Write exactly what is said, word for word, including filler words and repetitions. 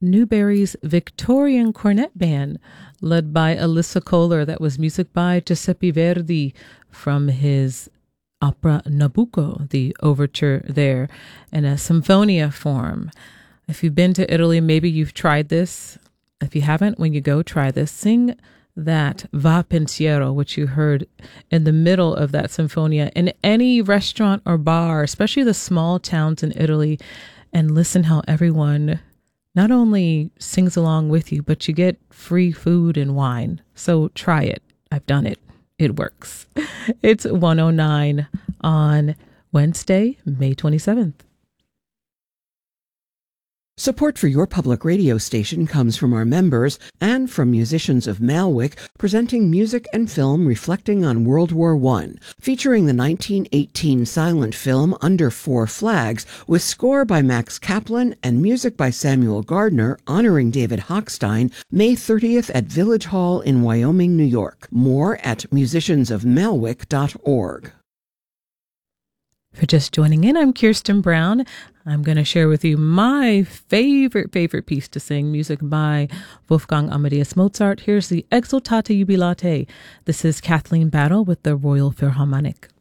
Newberry's Victorian Cornet Band, led by Alyssa Kohler. That was music by Giuseppe Verdi from his opera Nabucco, the overture there, in a symphonia form. If you've been to Italy, maybe you've tried this. If you haven't, when you go, try this. Sing that Va Pensiero, which you heard in the middle of that sinfonia, in any restaurant or bar, especially the small towns in Italy, and listen how everyone not only sings along with you, but you get free food and wine. So try it. I've done it. It works. It's one oh nine on Wednesday, May twenty-seventh. Support for your public radio station comes from our members and from musicians of Malwick, presenting music and film reflecting on World War One, featuring the nineteen eighteen silent film Under Four Flags, with score by Max Kaplan and music by Samuel Gardner, honoring David Hochstein, May thirtieth at Village Hall in Wyoming, New York. More at musicians of malwick dot org. For just joining in, I'm Kirsten Brown. I'm going to share with you my favorite, favorite piece to sing, music by Wolfgang Amadeus Mozart. Here's the Exultate Jubilate. This is Kathleen Battle with the Royal Philharmonic.